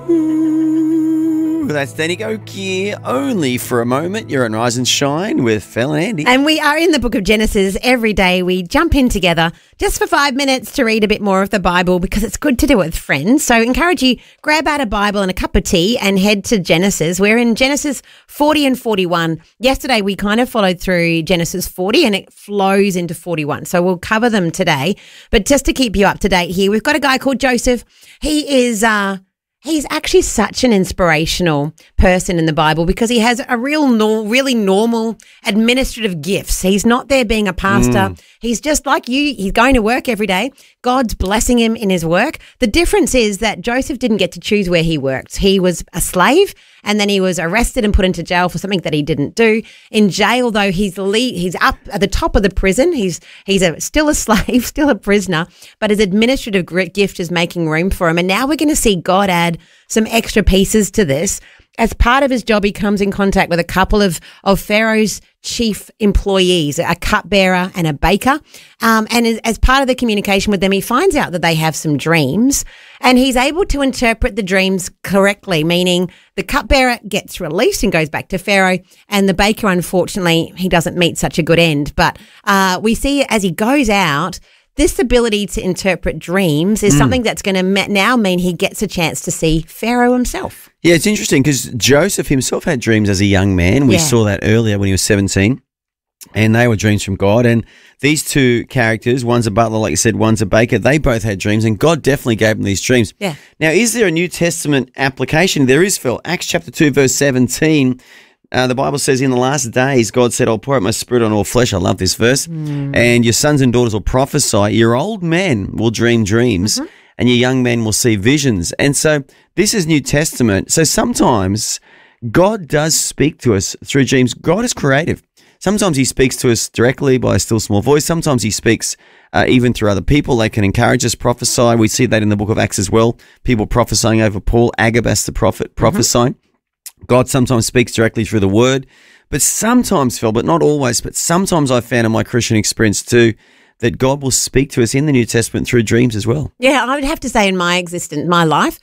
Ooh, that's Danny Goki. Only for a moment. You're on Rise and Shine with Phil and Andy. And we are in the book of Genesis every day. We jump in together just for 5 minutes to read a bit more of the Bible because it's good to do it with friends. So I encourage you, grab out a Bible and a cup of tea and head to Genesis. We're in Genesis 40 and 41. Yesterday we kind of followed through Genesis 40 and it flows into 41. So we'll cover them today. But just to keep you up to date here, we've got a guy called Joseph. He is... He's actually such an inspirational person in the Bible because he has a really normal administrative gifts. He's not there being a pastor. He's just like you. He's going to work every day. God's blessing him in his work. The difference is that Joseph didn't get to choose where he worked. He was a slave and then he was arrested and put into jail for something that he didn't do. In jail, though, he's up at the top of the prison. He's still a slave, still a prisoner, but his administrative gift is making room for him. And now we're going to see God add some extra pieces to this. As part of his job, he comes in contact with a couple of Pharaoh's chief employees, a cupbearer and a baker. And as part of the communication with them, he finds out that they have some dreams and he's able to interpret the dreams correctly, meaning the cupbearer gets released and goes back to Pharaoh and the baker, unfortunately, he doesn't meet such a good end. But we see as he goes out, this ability to interpret dreams is something that's going to now mean he gets a chance to see Pharaoh himself. Yeah, it's interesting because Joseph himself had dreams as a young man. We saw that earlier when he was 17, and they were dreams from God. And these two characters, one's a butler, like you said, one's a baker, they both had dreams, and God definitely gave them these dreams. Yeah. Now, is there a New Testament application? There is, Phil. Acts chapter 2, verse 17. The Bible says, in the last days, God said, I'll pour out my spirit on all flesh. I love this verse. And your sons and daughters will prophesy. Your old men will dream dreams and your young men will see visions. And so this is New Testament. So sometimes God does speak to us through dreams. God is creative. Sometimes he speaks to us directly by a still small voice. Sometimes he speaks even through other people. They can encourage us, prophesy. We see that in the book of Acts as well. People prophesying over Paul, Agabus the prophet prophesying. God sometimes speaks directly through the word, but sometimes, Phil, but not always, but sometimes I've found in my Christian experience too, that God will speak to us in the New Testament through dreams as well. Yeah, I would have to say in my existence, my life,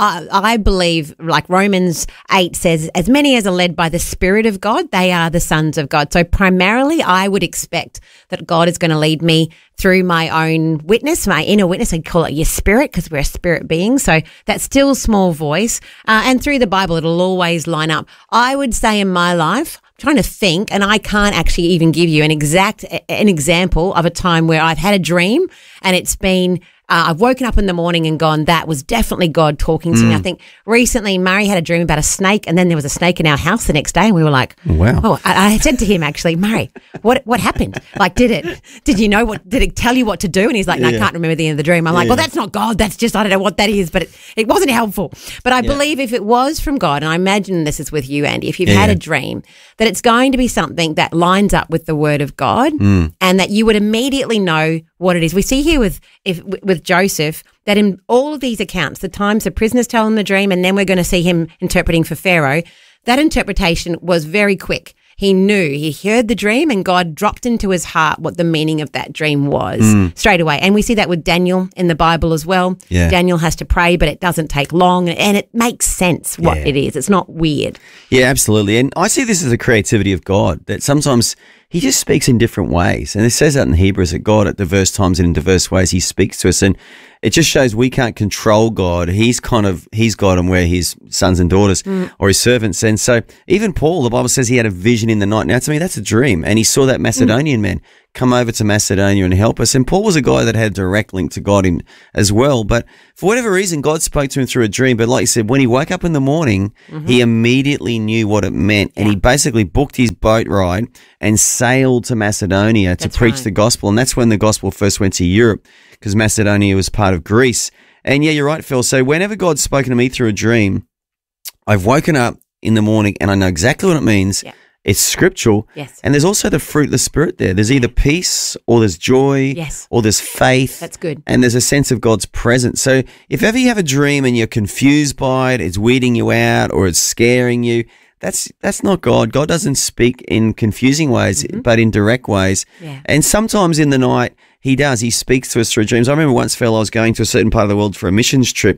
I believe, like Romans 8 says, as many as are led by the Spirit of God, they are the sons of God. So primarily, I would expect that God is going to lead me through my own witness, my inner witness. I call it your spirit because we're a spirit being. So that still small voice. And through the Bible, it'll always line up. I would say in my life, I'm trying to think, and I can't actually even give you an example of a time where I've had a dream and it's been I've woken up in the morning and gone, that was definitely God talking to me. I think recently Murray had a dream about a snake and then there was a snake in our house the next day and we were like, wow. Oh, I said to him actually, Murray, what happened? Like, did it tell you what to do? And he's like, no, I can't remember the end of the dream. I'm like, well, that's not God. That's just, I don't know what that is, but it wasn't helpful. But I believe if it was from God, and I imagine this is with you, Andy, if you've had a dream, that it's going to be something that lines up with the word of God and that you would immediately know what it is. We see here with Joseph that in all of these accounts, the times the prisoners tell him the dream and then we're going to see him interpreting for Pharaoh, that interpretation was very quick. He knew, he heard the dream and God dropped into his heart what the meaning of that dream was straight away. And we see that with Daniel in the Bible as well. Yeah. Daniel has to pray, but it doesn't take long and it makes sense what it is. It's not weird. Yeah, absolutely. And I see this as a creativity of God, that sometimes he just speaks in different ways. And it says that in Hebrews that God at diverse times and in diverse ways he speaks to us. And it just shows we can't control God. He's got him where his sons and daughters or his servants. And so even Paul, the Bible says he had a vision in the night. Now to me, that's a dream. And he saw that Macedonian man come over to Macedonia and help us. And Paul was a guy that had a direct link to God in as well. But for whatever reason, God spoke to him through a dream. But like you said, when he woke up in the morning, he immediately knew what it meant. And he basically booked his boat ride and sailed to Macedonia to preach the gospel. And that's when the gospel first went to Europe, because Macedonia was part of Greece. And yeah, you're right, Phil. So whenever God's spoken to me through a dream, I've woken up in the morning and I know exactly what it means. Yeah. It's scriptural. Yes. And there's also the fruit of the Spirit there. There's either peace or there's joy or there's faith. That's good. And there's a sense of God's presence. So if ever you have a dream and you're confused by it, it's weirding you out or it's scaring you, that's not God. God doesn't speak in confusing ways, but in direct ways. Yeah. And sometimes in the night, he does. He speaks to us through dreams. I remember once, Phil, I was going to a certain part of the world for a missions trip.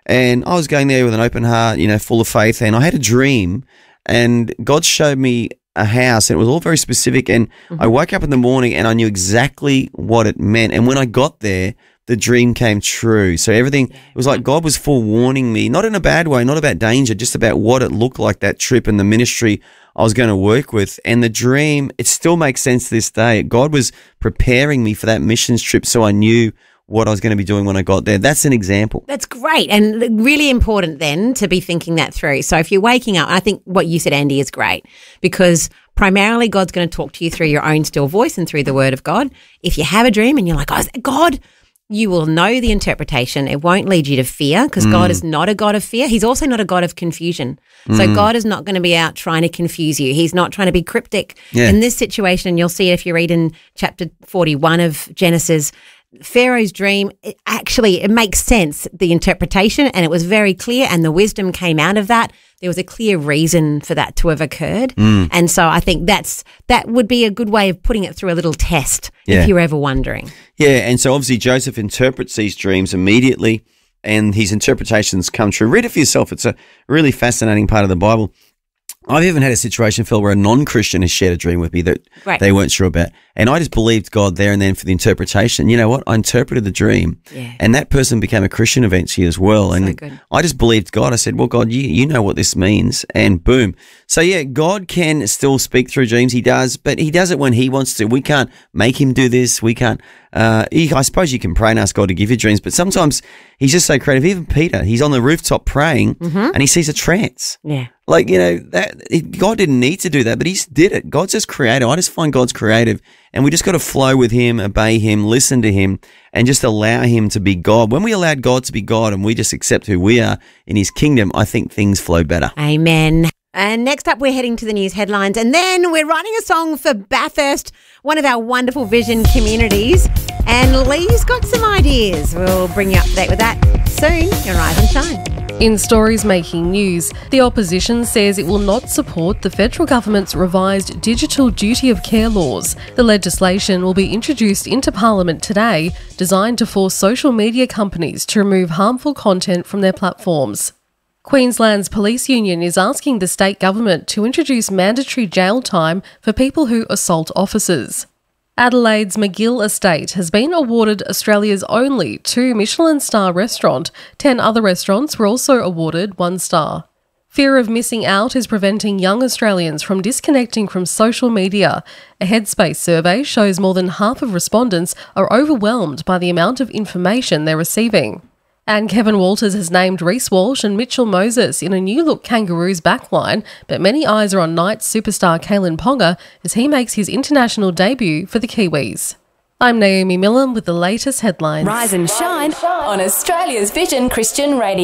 And I was going there with an open heart, full of faith. And I had a dream, and God showed me a house, and it was all very specific. And I woke up in the morning and I knew exactly what it meant. And when I got there, the dream came true. So everything, it was like God was forewarning me, not in a bad way, not about danger, just about what it looked like, that trip and the ministry I was going to work with. And the dream, it still makes sense to this day. God was preparing me for that missions trip, so I knew what I was going to be doing when I got there. That's an example. That's great, and really important then to be thinking that through. So if you're waking up, I think what you said, Andy, is great, because primarily God's going to talk to you through your own still voice and through the word of God. If you have a dream and you're like, oh, God, you will know the interpretation. It won't lead you to fear, because God is not a God of fear. He's also not a God of confusion. So God is not going to be out trying to confuse you. He's not trying to be cryptic. In this situation, and you'll see it if you read in chapter 41 of Genesis, Pharaoh's dream, it makes sense, the interpretation, and it was very clear, and the wisdom came out of that. There was a clear reason for that to have occurred. And so I think that would be a good way of putting it through a little test if you're ever wondering. Yeah, and so obviously Joseph interprets these dreams immediately, and his interpretations come true. Read it for yourself. It's a really fascinating part of the Bible. I've even had a situation, Phil, where a non-Christian has shared a dream with me that they weren't sure about. And I just believed God there and then for the interpretation. You know what? I interpreted the dream. And that person became a Christian eventually as well. And I just believed God. I said, well, God, you know what this means. And boom. So, God can still speak through dreams. He does, but he does it when he wants to. We can't make him do this. We can't. I suppose you can pray and ask God to give you dreams, but sometimes he's just so creative. Even Peter, he's on the rooftop praying and he sees a trance. God didn't need to do that, but he did it. God's just creative. I just find God's creative, and we just got to flow with him, obey him, listen to him, and just allow him to be God. When we allow God to be God and we just accept who we are in his kingdom, I think things flow better. Amen. And next up, we're heading to the news headlines, and then we're writing a song for Bathurst, one of our wonderful Vision communities. And Lee's got some ideas. We'll bring you up to date with that soon. You're Rise and Shine. In stories making news, the opposition says it will not support the federal government's revised digital duty of care laws. The legislation will be introduced into Parliament today, designed to force social media companies to remove harmful content from their platforms. Queensland's police union is asking the state government to introduce mandatory jail time for people who assault officers. Adelaide's McGill Estate has been awarded Australia's only 2 Michelin star restaurant. 10 other restaurants were also awarded 1 star. Fear of missing out is preventing young Australians from disconnecting from social media. A Headspace survey shows more than half of respondents are overwhelmed by the amount of information they're receiving. And Kevin Walters has named Reece Walsh and Mitchell Moses in a new-look Kangaroos backline, but many eyes are on Knights superstar Kalen Ponga as he makes his international debut for the Kiwis. I'm Naomi Millen with the latest headlines. Rise and shine on Australia's Vision Christian Radio.